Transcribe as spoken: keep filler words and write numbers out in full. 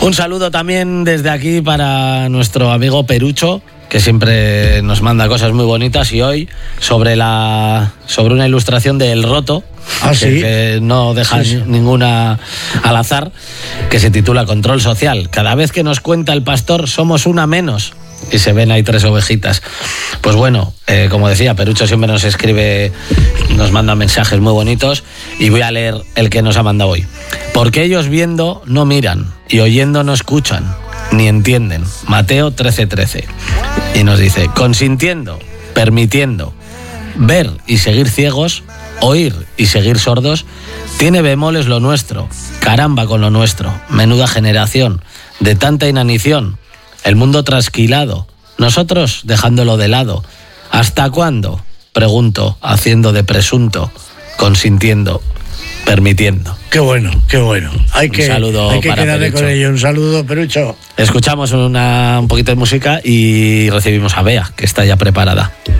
Un saludo también desde aquí para nuestro amigo Perucho, que siempre nos manda cosas muy bonitas, y hoy sobre la sobre una ilustración del Roto, ¿Ah, que, sí? que no deja sí, sí. ninguna al azar, que se titula Control Social. Cada vez que nos cuenta el pastor somos una menos, y se ven ahí tres ovejitas. Pues bueno, eh, como decía, Perucho siempre nos escribe, nos manda mensajes muy bonitos, y voy a leer el que nos ha mandado hoy. Porque ellos viendo no miran, y oyendo no escuchan, ni entienden. Mateo trece trece. Y nos dice, consintiendo, permitiendo, ver y seguir ciegos, oír y seguir sordos, tiene bemoles lo nuestro, caramba con lo nuestro, menuda generación, de tanta inanición, el mundo trasquilado, nosotros dejándolo de lado. ¿Hasta cuándo? Pregunto, haciendo de presunto, consintiendo, permitiendo. Qué bueno, qué bueno. Hay que, Un saludo hay que para quedarle Perucho. con ello. Un saludo, Perucho. Escuchamos una, un poquito de música y recibimos a Bea, que está ya preparada.